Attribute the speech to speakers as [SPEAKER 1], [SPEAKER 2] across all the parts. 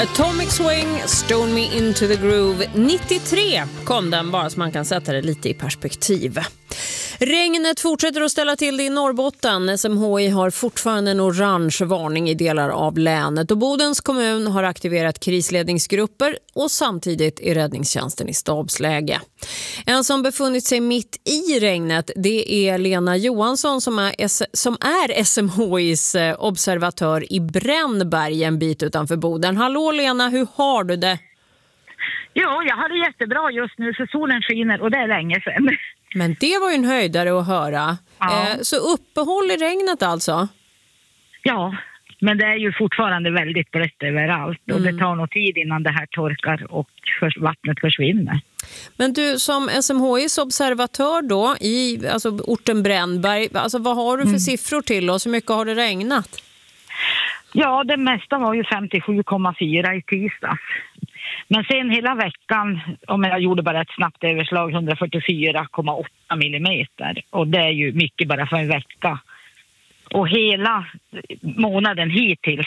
[SPEAKER 1] Atomic Swing, Stone Me Into the Groove. 93 kom den, bara så man kan sätta det lite i perspektiv. Regnet fortsätter att ställa till det i Norrbotten. SMHI har fortfarande en orange varning i delar av länet. Och Bodens kommun har aktiverat krisledningsgrupper och samtidigt är räddningstjänsten i stabsläge. En som befunnit sig mitt i regnet, det är Lena Johansson som är SMHIs observatör i Brännberg, en bit utanför Boden. Hallå Lena, hur har du det?
[SPEAKER 2] Jo, jag har det jättebra just nu för solen skiner och det är länge sedan.
[SPEAKER 1] Men det var ju en höjdare att höra.
[SPEAKER 2] Ja.
[SPEAKER 1] Så uppehåll i regnet alltså?
[SPEAKER 2] Ja, men det är ju fortfarande väldigt blött överallt. Och det tar nog tid innan det här torkar och vattnet försvinner.
[SPEAKER 1] Men du, som SMHIs observatör då i orten Brännberg, vad har du för siffror till oss? Hur mycket har det regnat?
[SPEAKER 2] Ja, det mesta var ju 57,4 i tisdags. Men sen hela veckan, om jag gjorde bara ett snabbt överslag, 144,8 millimeter. Och det är ju mycket bara för en vecka. Och hela månaden hittills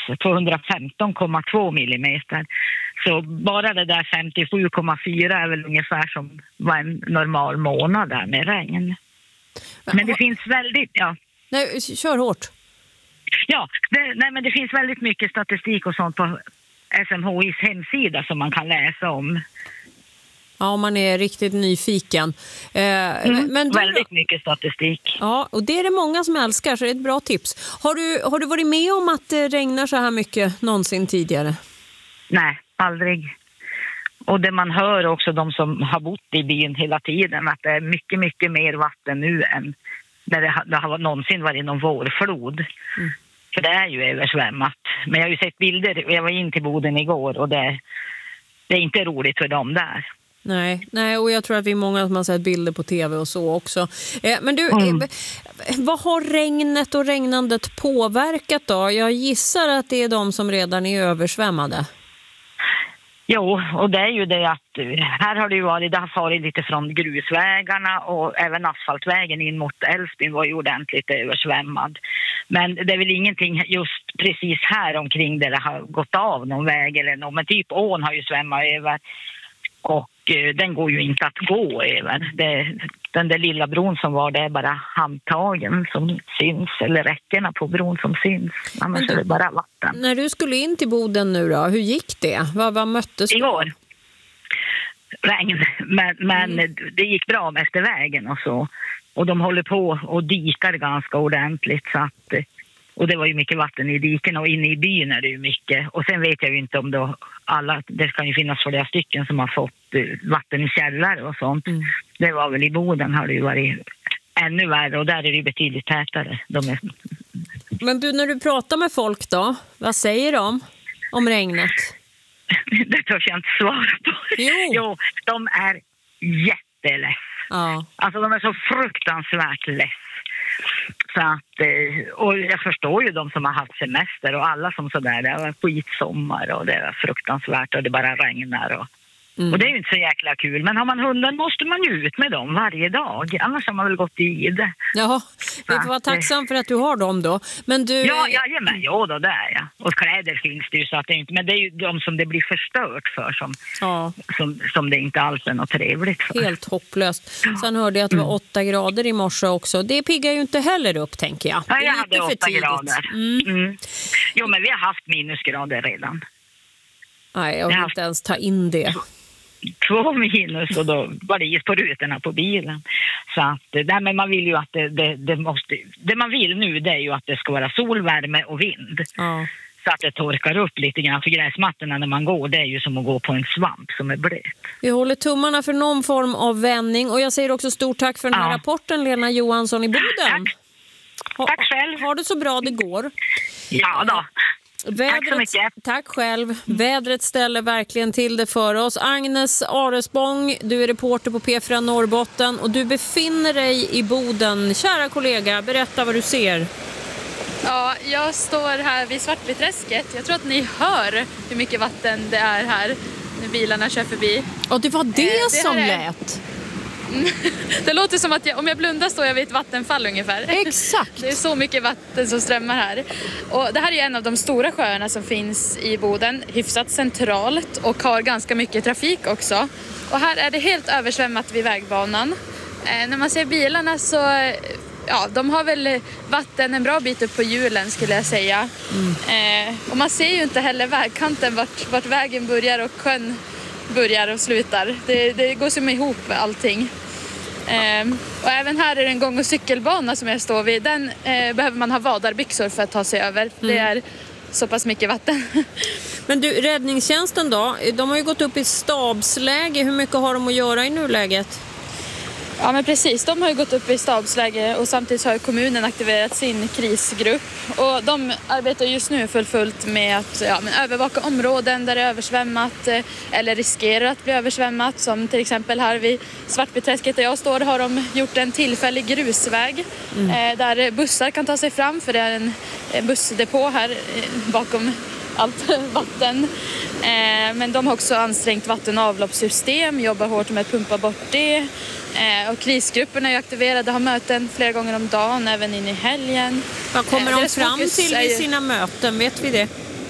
[SPEAKER 2] 215,2 millimeter. Så bara det där 57,4 är väl ungefär som var en normal månad där med regn. Men det finns väldigt, ja.
[SPEAKER 1] Nej, kör hårt.
[SPEAKER 2] Ja, men det finns väldigt mycket statistik och sånt på SMHIs hemsida som man kan läsa om.
[SPEAKER 1] Ja, om man är riktigt nyfiken. Men
[SPEAKER 2] väldigt mycket statistik.
[SPEAKER 1] Ja, och det är det många som älskar, så det är ett bra tips. Har du varit med om att det regnar så här mycket någonsin tidigare? Nej,
[SPEAKER 2] aldrig. Och det man hör också, de som har bott i byn hela tiden, att det är mycket, mycket mer vatten nu än när det har någonsin varit någon vårflod. För det är ju översvämmat. Men jag har ju sett bilder, jag var in till Boden igår och det är inte roligt för dem där.
[SPEAKER 1] Nej, och jag tror att vi är många som har sett bilder på tv och så också. Men du, vad har regnet och regnandet påverkat då? Jag gissar att det är de som redan är översvämmade.
[SPEAKER 2] Jo, och det är ju det att här har det har farit lite från grusvägarna och även asfaltvägen in mot Älvsbyn var ju ordentligt översvämmad. Men det är väl ingenting just precis här omkring där det har gått av någon väg eller något. Men typ ån har ju svämmat över och den går ju inte att gå över. Den där lilla bron som var, det är bara handtagen som syns eller räckorna på bron som syns. Annars är det bara vatten.
[SPEAKER 1] När du skulle in till Boden nu då, hur gick det? Vad möttes du?
[SPEAKER 2] Igår. Regn, men det gick bra efter vägen och så. Och de håller på och dikar ganska ordentligt så att, och det var ju mycket vatten i diken och inne i byn är det ju mycket. Och sen vet jag ju inte om då det kan ju finnas flera stycken som har fått vatten i källare och sånt. Det var väl i Boden har det ju varit ännu värre och där är det ju betydligt tätare.
[SPEAKER 1] Men du, när du pratar med folk då, vad säger de om regnet?
[SPEAKER 2] Det törs jag inte svara på. Jo, de är jätteless.
[SPEAKER 1] Ja.
[SPEAKER 2] Alltså de är så fruktansvärt less. Så att, och jag förstår ju de som har haft semester och alla som sådär, det var skitsommar och det är fruktansvärt och det bara regnar och det är ju inte så jäkla kul. Men har man hunden måste man ju ut med dem varje dag. Annars har man väl gått i det.
[SPEAKER 1] Ja, vi får vara tacksam för att du har dem då. Men du...
[SPEAKER 2] Ja, då där ja. Och kläder finns det ju så att det inte... Men det är ju de som det blir förstört för som det inte alls är något trevligt för.
[SPEAKER 1] Helt hopplöst. Sen hörde jag att det var 8 grader i morse också. Det piggar ju inte heller upp, tänker jag.
[SPEAKER 2] Ja, jag hade 8 grader. Jo, men vi har haft minusgrader redan.
[SPEAKER 1] Nej, jag vill inte ens ta in det.
[SPEAKER 2] 2 minus och då var det is på rutorna på bilen. Så att, men man vill ju att det man vill nu det är ju att det ska vara solvärme och vind.
[SPEAKER 1] Ja.
[SPEAKER 2] Så att det torkar upp lite grann. För gräsmattorna när man går, det är ju som att gå på en svamp som är blöt.
[SPEAKER 1] Vi håller tummarna för någon form av vändning. Och jag säger också stort tack för den här rapporten, Lena Johansson i Boden.
[SPEAKER 2] Tack själv.
[SPEAKER 1] Ha det så bra det går.
[SPEAKER 2] Ja då. Tack så mycket.
[SPEAKER 1] Tack själv. Vädret ställer verkligen till det för oss. Agnes Aresbong, du är reporter på P4 Norrbotten och du befinner dig i Boden. Kära kollega, berätta vad du ser.
[SPEAKER 3] Ja, jag står här vid Svartbyträsket. Jag tror att ni hör hur mycket vatten det är här när bilarna kör förbi.
[SPEAKER 1] Och det var det som lät.
[SPEAKER 3] Det låter som att om jag blundar står jag vid ett vattenfall ungefär.
[SPEAKER 1] Exakt.
[SPEAKER 3] Det är så mycket vatten som strömmar här. Och det här är en av de stora sjöarna som finns i Boden, hyfsat centralt och har ganska mycket trafik också. Och här är det helt översvämmat vid vägbanan. När man ser bilarna så de har väl vatten en bra bit upp på hjulen skulle jag säga. Och man ser ju inte heller vägkanten vart vägen börjar och sjön börjar och slutar. Det går som ihop allting. Och även här är det en gång- och cykelbana som jag står vid. Den behöver man ha vadarbyxor för att ta sig över. Det är så pass mycket vatten.
[SPEAKER 1] Men du, räddningstjänsten då? De har ju gått upp i stabsläge. Hur mycket har de att göra i nuläget?
[SPEAKER 3] Ja men precis, de har ju gått upp i stabsläge och samtidigt har kommunen aktiverat sin krisgrupp. Och de arbetar just nu fullt med att övervaka områden där det är översvämmat eller riskerar att bli översvämmat. Som till exempel här vid Svartbyträsket där jag står har de gjort en tillfällig grusväg där bussar kan ta sig fram för det är en bussdepå här bakom allt vatten. Men de har också ansträngt vatten- och avloppssystem, jobbar hårt med att pumpa bort det. Och krisgrupperna är aktiverade, har möten flera gånger om dagen, även in i helgen.
[SPEAKER 1] Vad kommer de fram till i sina möten, vet vi det?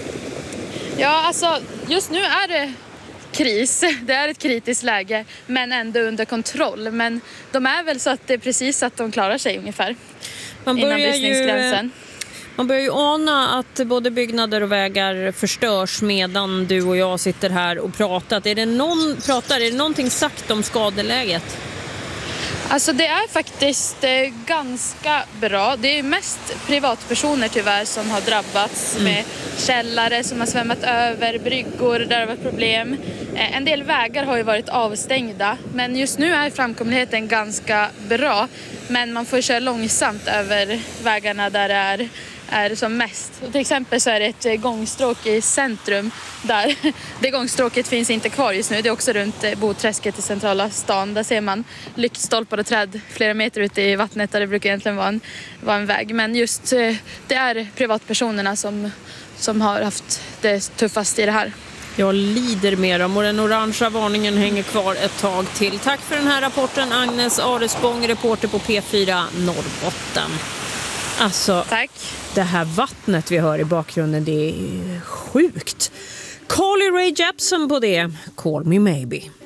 [SPEAKER 3] Ja, alltså just nu är det kris. Det är ett kritiskt läge, men ändå under kontroll. Men de är väl så att det är precis att de klarar sig ungefär innan bristningsgränsen.
[SPEAKER 1] Man börjar ju ana att både byggnader och vägar förstörs medan du och jag sitter här och pratar. Är det någonting sagt om skadeläget?
[SPEAKER 3] Alltså det är faktiskt ganska bra. Det är mest privatpersoner tyvärr som har drabbats med källare som har svämmat över, bryggor där det har varit problem. En del vägar har ju varit avstängda, men just nu är framkomligheten ganska bra. Men man får köra långsamt över vägarna där det är som mest. Och till exempel så är det ett gångstråk i centrum där det gångstråket finns inte kvar just nu. Det är också runt Boträsket i centrala stan. Där ser man lyktstolpar och träd flera meter ute i vattnet där det brukar egentligen vara en väg. Men just det är privatpersonerna som har haft det tuffast i det här.
[SPEAKER 1] Jag lider med dem och den orangea varningen hänger kvar ett tag till. Tack för den här rapporten, Agnes Aresbong, reporter på P4 Norrbotten. Alltså,
[SPEAKER 3] Tack.
[SPEAKER 1] Det här vattnet vi hör i bakgrunden, det är sjukt. Carly Rae Jepsen på det. Call Me Maybe.